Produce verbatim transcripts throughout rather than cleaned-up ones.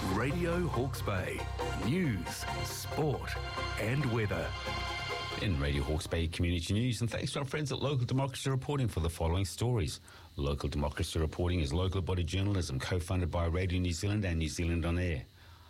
Radio Hawke's Bay. News, sport and weather. In Radio Hawke's Bay Community News, and thanks to our friends at Local Democracy Reporting for the following stories. Local Democracy Reporting is local body journalism co-funded by Radio New Zealand and New Zealand On Air.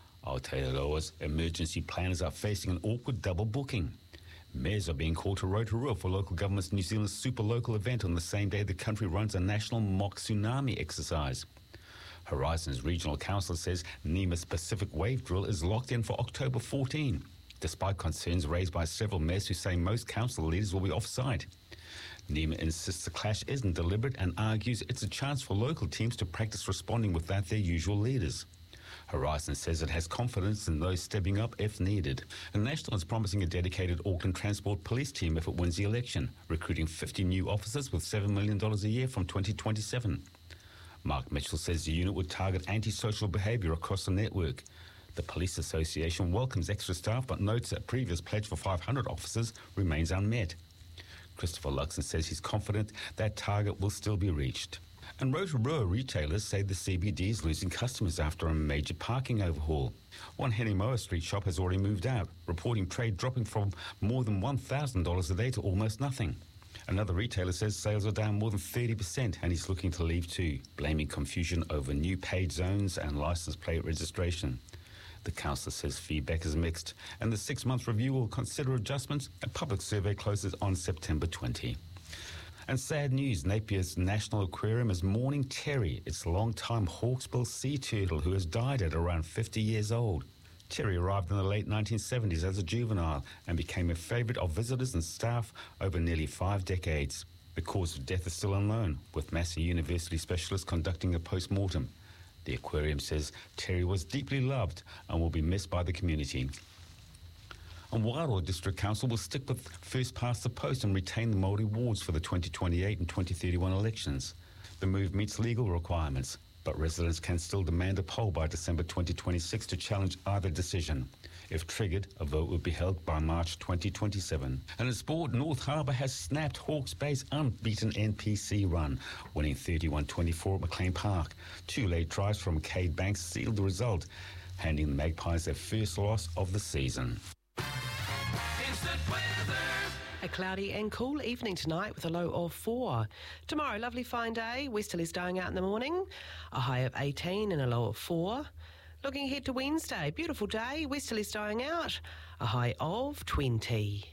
Aotearoa's emergency planners are facing an awkward double booking. Mayors are being called to Rotorua for local government's New Zealand super local event on the same day the country runs a national mock tsunami exercise. Horizons Regional Council says NEMA's Pacific Wave Drill is locked in for October fourteenth, despite concerns raised by several mayors who say most council leaders will be off-site. NEMA insists the clash isn't deliberate and argues it's a chance for local teams to practice responding without their usual leaders. Horizon says it has confidence in those stepping up if needed. And National is promising a dedicated Auckland Transport Police team if it wins the election, recruiting fifty new officers with seven million dollars a year from twenty twenty-seven. Mark Mitchell says the unit would target antisocial behaviour across the network. The Police Association welcomes extra staff but notes that previous pledge for five hundred officers remains unmet. Christopher Luxon says he's confident that target will still be reached. And Rotorua retailers say the C B D is losing customers after a major parking overhaul. One Henimoa Street shop has already moved out, reporting trade dropping from more than one thousand dollars a day to almost nothing. Another retailer says sales are down more than thirty percent and he's looking to leave too, blaming confusion over new paid zones and license plate registration. The council says feedback is mixed and the six-month review will consider adjustments. A public survey closes on September twentieth. And sad news, Napier's National Aquarium is mourning Terry, its long-time hawksbill sea turtle who has died at around fifty years old. Terry arrived in the late nineteen seventies as a juvenile and became a favourite of visitors and staff over nearly five decades. The cause of death is still unknown, with Massey University specialists conducting a post-mortem. The aquarium says Terry was deeply loved and will be missed by the community. And Wairoa District Council will stick with first past the post and retain the Māori wards for the twenty twenty-eight and twenty thirty-one elections. The move meets legal requirements, but residents can still demand a poll by December twenty twenty-six to challenge either decision. If triggered, a vote will be held by March twenty twenty-seven. And in sport, North Harbour has snapped Hawke's Bay's unbeaten N P C run, winning thirty-one twenty-four at McLean Park. Two late tries from Cade Banks sealed the result, handing the Magpies their first loss of the season. A cloudy and cool evening tonight with a low of four. Tomorrow, lovely fine day. Westerlies going out in the morning. A high of eighteen and a low of four. Looking ahead to Wednesday, beautiful day. Westerlies dying out. A high of twenty.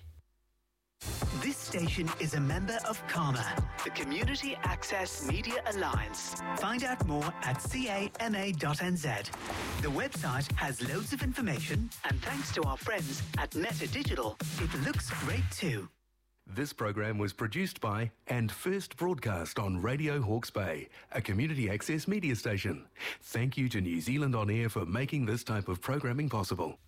This station is a member of CAMA, the Community Access Media Alliance. Find out more at c a m a dot n z. The website has loads of information, and thanks to our friends at Meta Digital, it looks great too. This program was produced by and first broadcast on Radio Hawke's Bay, a community access media station. Thank you to New Zealand On Air for making this type of programming possible.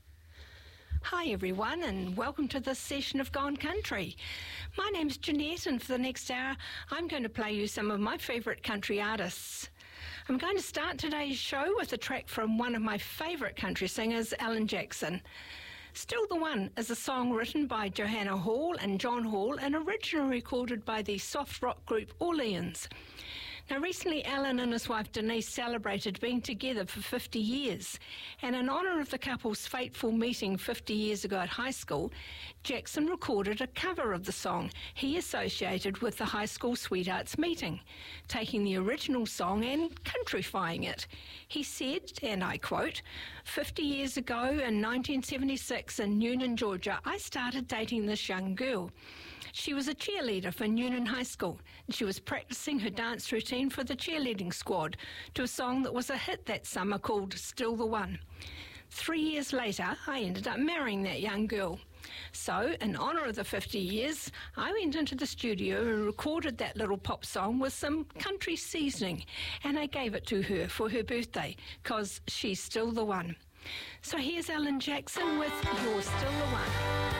Hi everyone and welcome to this session of Gone Country. My name's Jeanette and for the next hour I'm going to play you some of my favourite country artists. I'm going to start today's show with a track from one of my favourite country singers, Alan Jackson. Still the One is a song written by Johanna Hall and John Hall and originally recorded by the soft rock group Orleans. Now, recently, Alan and his wife Denise celebrated being together for fifty years. And in honour of the couple's fateful meeting fifty years ago at high school, Jackson recorded a cover of the song he associated with the high school sweethearts meeting, taking the original song and countrifying it. He said, and I quote, fifty years ago in nineteen seventy-six in Newnan, Georgia, I started dating this young girl. She was a cheerleader for Newnan High School. She was practicing her dance routine for the cheerleading squad to a song that was a hit that summer called Still the One. Three years later, I ended up marrying that young girl. So, in honour of the fifty years, I went into the studio and recorded that little pop song with some country seasoning, and I gave it to her for her birthday, because she's still the one. So here's Alan Jackson with You're Still the One.